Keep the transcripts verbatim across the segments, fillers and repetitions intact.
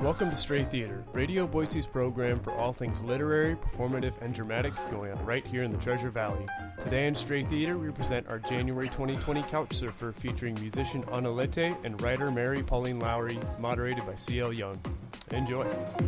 Welcome to Stray Theater, Radio Boise's program for all things literary, performative, and dramatic going on right here in the Treasure Valley. Today in Stray Theater, we present our January twenty twenty Couch Surfer featuring musician Ana Lete and writer Mary Pauline Lowry, moderated by C L Young. Enjoy.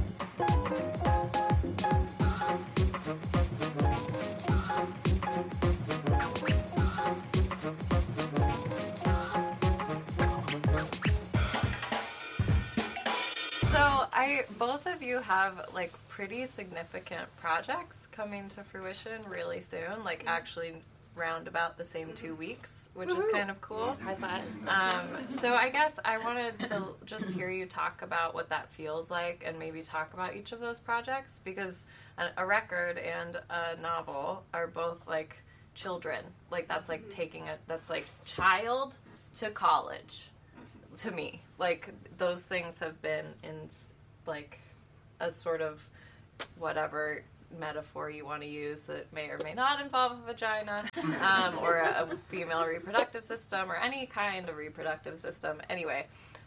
I, both of you have like pretty significant projects coming to fruition really soon, like actually round about the same two weeks, which Woo-hoo. Is kind of cool. High five. Um, so I guess I wanted to just hear you talk about what that feels like and maybe talk about each of those projects, because a, a record and a novel are both like children. Like that's like taking a, that's like child to college to me. Like those things have been in like a sort of whatever metaphor you want to use that may or may not involve a vagina um, or a, a female reproductive system or any kind of reproductive system. Anyway,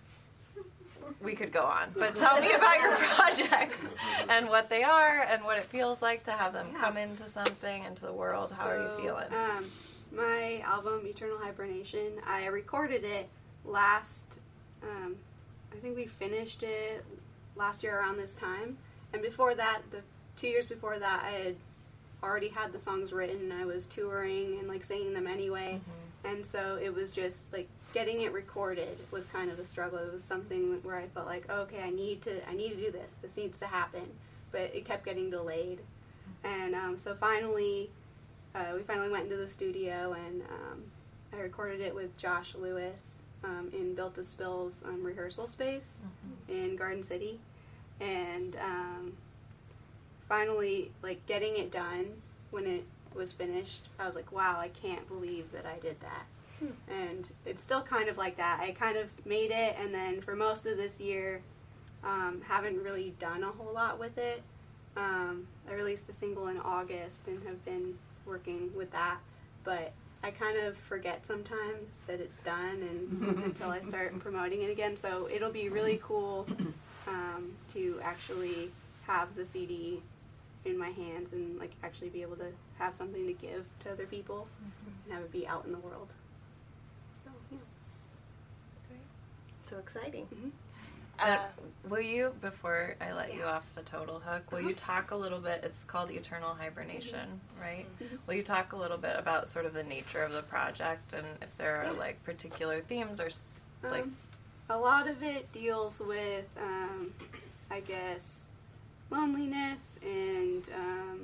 we could go on. But tell me about your projects and what they are and what it feels like to have them yeah. come into something, into the world. How so, are you feeling? Um, my album, Eternal Hibernation, I recorded it last, um, I think we finished it last year around this time, and before that, the two years before that, I had already had the songs written, and I was touring and like singing them anyway, mm-hmm. and so it was just like getting it recorded was kind of a struggle. It was something where I felt like, oh, okay, I need to, I need to do this. This needs to happen, but it kept getting delayed, mm-hmm. and um, so finally, uh, we finally went into the studio, and um, I recorded it with Josh Lewis. Um, in Built to Spill's um, rehearsal space mm-hmm. in Garden City, and um, finally, like, getting it done when it was finished, I was like, wow, I can't believe that I did that. Hmm. And it's still kind of like that. I kind of made it, and then for most of this year, um, haven't really done a whole lot with it. Um, I released a single in August and have been working with that, but I kind of forget sometimes that it's done and until I start promoting it again. So it'll be really cool um, to actually have the C D in my hands and like actually be able to have something to give to other people mm-hmm. and have it be out in the world. So yeah, great, so exciting. Mm-hmm. Uh, will you, before I let yeah. you off the total hook, will you talk a little bit, it's called Eternal Hibernation, mm-hmm. right? Mm-hmm. Will you talk a little bit about sort of the nature of the project and if there are, yeah. like, particular themes or, like... Um, a lot of it deals with, um, I guess, loneliness and, um,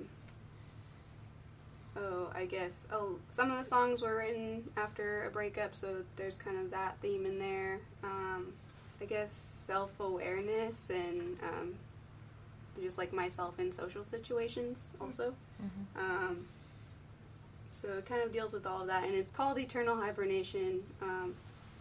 oh, I guess, oh, some of the songs were written after a breakup, so there's kind of that theme in there. Um... I guess self-awareness and um, just like myself in social situations also. Mm-hmm. Um, so it kind of deals with all of that, and it's called Eternal Hibernation um,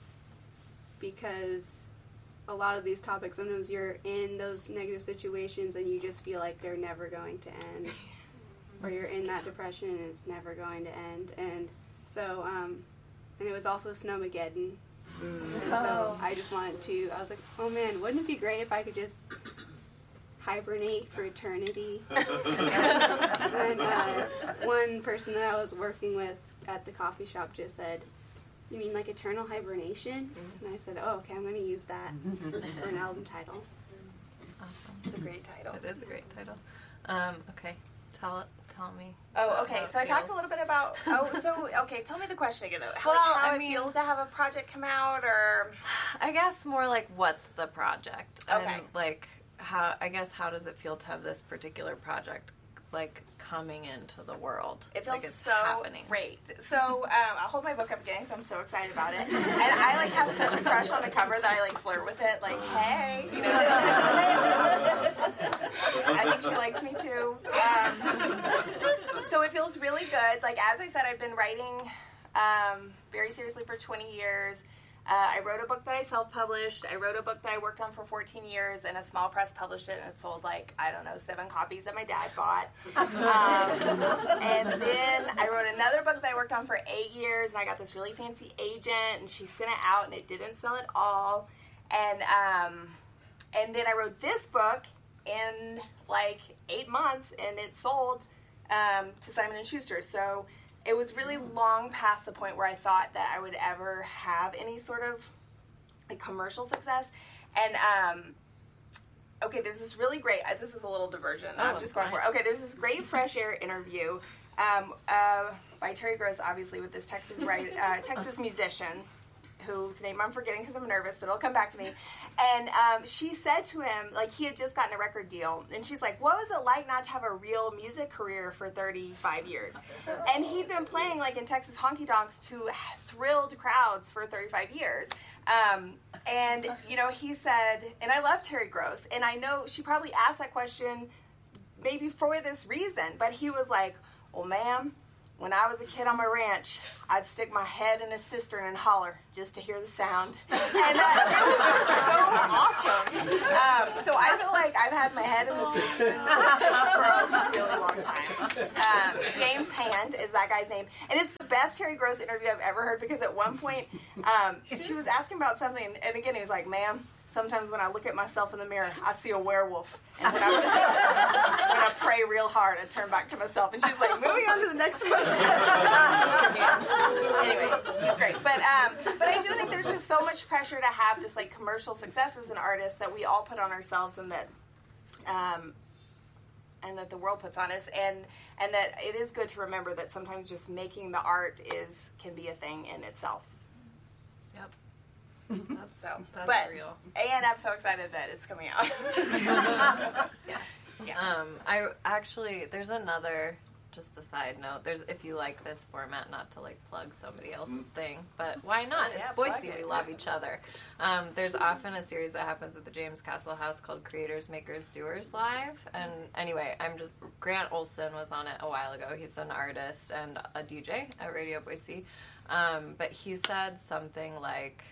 because a lot of these topics, sometimes you're in those negative situations and you just feel like they're never going to end, or you're in that depression and it's never going to end. And so, um, and it was also Snowmageddon. Mm. And so I just wanted to, I was like, oh man, wouldn't it be great if I could just hibernate for eternity? And uh, one person that I was working with at the coffee shop just said, you mean like eternal hibernation? And I said, oh, okay, I'm going to use that for an album title. Awesome. It's a great title. It is a great title. Um, okay, tell it. Tell me. Oh, okay. So I talked a little bit about. Oh, so okay. Tell me the question again. How, well, like, how I it mean, feels to have a project come out, or I guess more like what's the project, okay. and like how I guess how does it feel to have this particular project like coming into the world? It feels like it's so happening. Great. So um, I'll hold my book up again because I'm so excited about it, and I like have such a crush on the cover that I like flirt with it, like, hey, you know. I think she likes me too. Um, so it feels really good. Like as I said, I've been writing um, very seriously for twenty years. Uh, I wrote a book that I self-published. I wrote a book that I worked on for fourteen years, and a small press published it, and it sold, like, I don't know, seven copies that my dad bought. Um, and then I wrote another book that I worked on for eight years, and I got this really fancy agent, and she sent it out, and it didn't sell at all. And um, and then I wrote this book in like eight months, and it sold um, to Simon and Schuster. So it was really long past the point where I thought that I would ever have any sort of like commercial success. And um, okay, there's this really great. Uh, this is a little diversion. Oh, I'm just going fine. for it. Okay, there's this great Fresh Air interview um, uh, by Terry Gross, obviously, with this Texas right, uh, Texas musician whose name I'm forgetting because I'm nervous, but it'll come back to me. And um, she said to him, like, he had just gotten a record deal, and she's like, what was it like not to have a real music career for thirty-five years? And he'd been playing, like, in Texas honky-tonks to thrilled crowds for thirty-five years. Um, and, you know, he said, and I love Terry Gross, and I know she probably asked that question maybe for this reason, but he was like, well, ma'am, when I was a kid on my ranch, I'd stick my head in a cistern and holler just to hear the sound. And uh, it was just so awesome. Um, so I feel like I've had my head in the cistern for a really long time. Um, James Hand is that guy's name. And it's the best Terry Gross interview I've ever heard, because at one point um, she was asking about something, and again he was like, ma'am, sometimes when I look at myself in the mirror, I see a werewolf. And when I, was, when I pray real hard, I turn back to myself. And she's like, moving on to the next question. Anyway, he's great. But um, but I do think there's just so much pressure to have this like commercial success as an artist that we all put on ourselves, and that um, and that the world puts on us. And and that it is good to remember that sometimes just making the art is can be a thing in itself. Yep. That's, So, that's but, real. And I'm so excited that it's coming out. Yes. Yeah. Um, I actually, there's another, just a side note, there's, if you like this format, not to like plug somebody else's thing, but why not? Oh, yeah, It's plug Boise, it. we love each other. Um, there's often a series that happens at the James Castle House called Creators, Makers, Doers Live. And anyway, I'm just, Grant Olson was on it a while ago. He's an artist and a D J at Radio Boise. Um, but he said something like,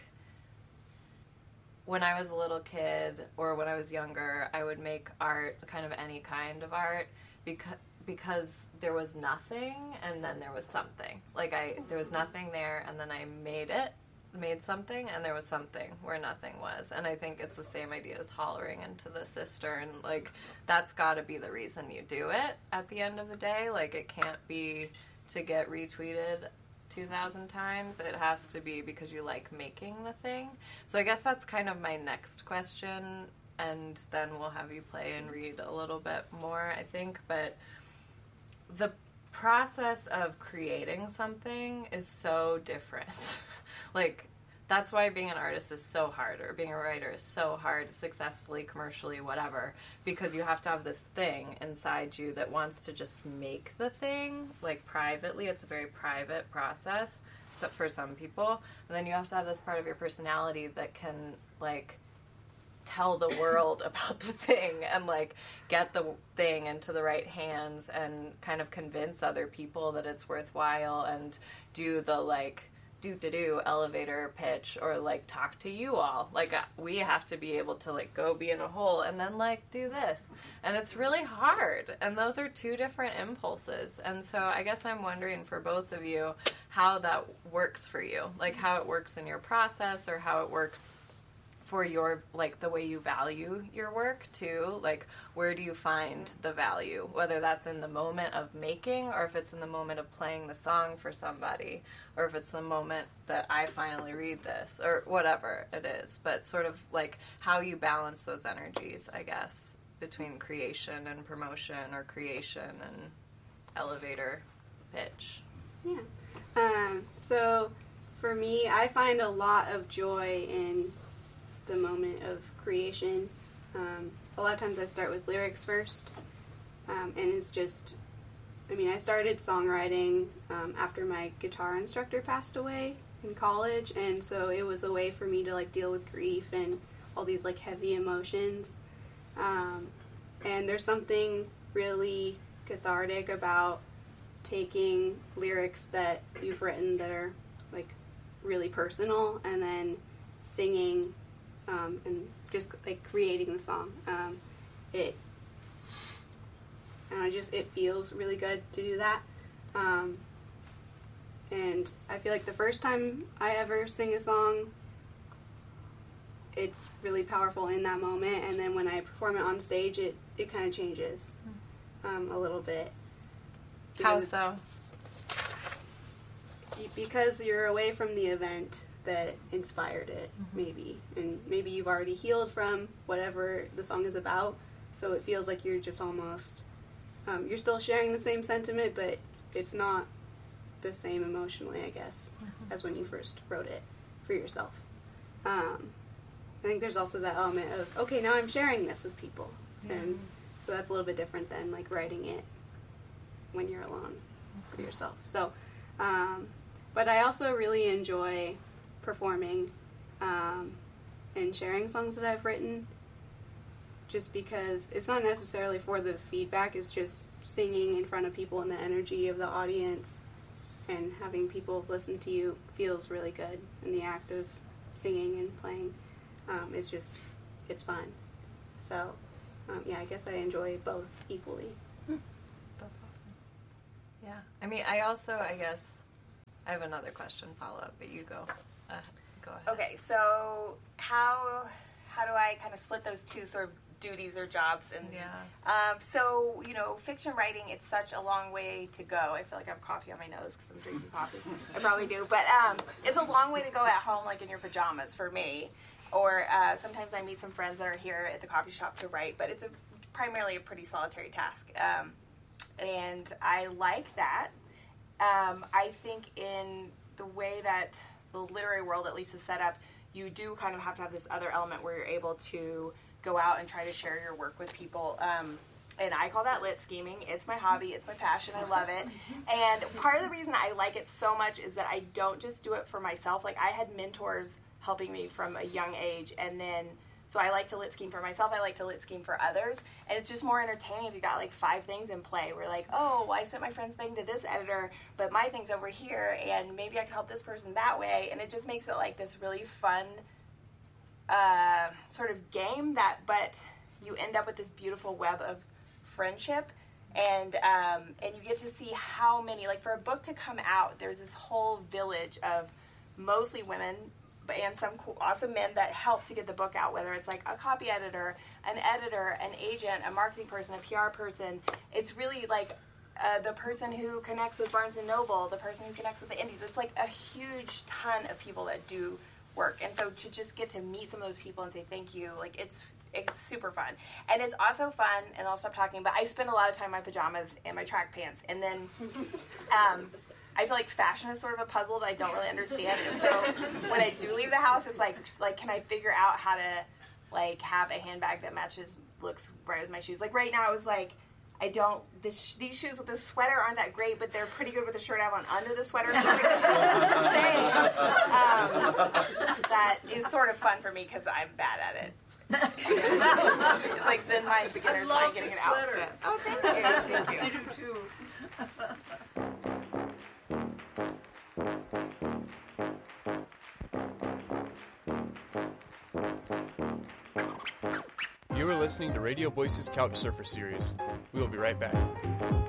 when I was a little kid or when I was younger, I would make art, kind of any kind of art, because because there was nothing and then there was something. Like I, there was nothing there and then I made it, made something, and there was something where nothing was. And I think it's the same idea as hollering into the cistern. Like that's got to be the reason you do it at the end of the day. Like it can't be to get retweeted two thousand times. It has to be because you like making the thing. So I guess that's kind of my next question, and then we'll have you play and read a little bit more, I think. But the process of creating something is so different. Like that's why being an artist is so hard, or being a writer is so hard, successfully, commercially, whatever, because you have to have this thing inside you that wants to just make the thing, like privately. It's a very private process so for some people. And then you have to have this part of your personality that can, like, tell the world about the thing and, like, get the thing into the right hands and kind of convince other people that it's worthwhile and do the, like, do-to-do elevator pitch or like talk to you all. Like uh, we have to be able to like go be in a hole and then like do this, and it's really hard, and those are two different impulses. And so I guess I'm wondering for both of you how that works for you, like how it works in your process, or how it works for your, like, the way you value your work too. Like, where do you find the value, whether that's in the moment of making, or if it's in the moment of playing the song for somebody, or if it's the moment that I finally read this, or whatever it is. But sort of like how you balance those energies, I guess, between creation and promotion, or creation and elevator pitch. Yeah. Um, so for me, I find a lot of joy in the moment of creation. Um, a lot of times I start with lyrics first, um, and it's just, I mean, I started songwriting um, after my guitar instructor passed away in college, and so it was a way for me to like deal with grief and all these like heavy emotions. Um, and there's something really cathartic about taking lyrics that you've written that are like really personal and then singing um, and just like creating the song. Um, it and I just it feels really good to do that. Um, and I feel like the first time I ever sing a song, it's really powerful in that moment, and then when I perform it on stage, it, it kind of changes um, a little bit. How so? Because you're away from the event that inspired it, mm-hmm. maybe. And maybe you've already healed from whatever the song is about, so it feels like you're just almost, um, you're still sharing the same sentiment, but it's not the same emotionally, I guess, mm-hmm. as when you first wrote it for yourself. Um, I think there's also that element of, okay, now I'm sharing this with people. Yeah. And so that's a little bit different than, like, writing it when you're alone mm-hmm. for yourself. So, um, but I also really enjoy performing um, and sharing songs that I've written, just because it's not necessarily for the feedback, it's just singing in front of people and the energy of the audience and having people listen to you feels really good, and the act of singing and playing um, is just, it's fun. So, um, yeah, I guess I enjoy both equally. Hmm. That's awesome. Yeah. I mean, I also, I guess, I have another question follow-up, but you go. Uh, go ahead. Okay, so how how do I kind of split those two sort of duties or jobs? And yeah. Um, so, you know, fiction writing, it's such a long way to go. I feel like I have coffee on my nose because I'm drinking coffee. I probably do. But um, it's a long way to go at home, like in your pajamas for me. Or uh, sometimes I meet some friends that are here at the coffee shop to write, but it's a, primarily a pretty solitary task. Um, and I like that. Um, I think in the way that the literary world at least is set up, you do kind of have to have this other element where you're able to go out and try to share your work with people. Um, and I call that lit scheming. It's my hobby. It's my passion. I love it. And part of the reason I like it so much is that I don't just do it for myself. Like, I had mentors helping me from a young age, and then so I like to lit scheme for myself. I like to lit scheme for others, and it's just more entertaining if you got like five things in play. We're like, oh, well, I sent my friend's thing to this editor, but my thing's over here, and maybe I could help this person that way, and it just makes it like this really fun uh, sort of game that, but you end up with this beautiful web of friendship, and um, and you get to see how many, like for a book to come out, there's this whole village of mostly women and some cool, awesome men that help to get the book out, whether it's like a copy editor, an editor, an agent, a marketing person, a P R person. It's really like uh, the person who connects with Barnes and Noble, the person who connects with the indies. It's like a huge ton of people that do work. And so to just get to meet some of those people and say thank you, like it's it's super fun. And it's also fun, and I'll stop talking, but I spend a lot of time in my pajamas and my track pants. And then um, I feel like fashion is sort of a puzzle that I don't really understand. And so when I do leave the house, it's like, like, can I figure out how to, like, have a handbag that matches, looks right with my shoes? Like, right now, I was like, I don't, this, these shoes with this sweater aren't that great, but they're pretty good with the shirt I have on under the sweater. So like this whole thing um, that is sort of fun for me because I'm bad at it. It's like then my beginner's mind getting an sweater. outfit. Oh, thank you. Thank you. I do too. You are listening to Radio Boise's Couch Surfer series. We will be right back.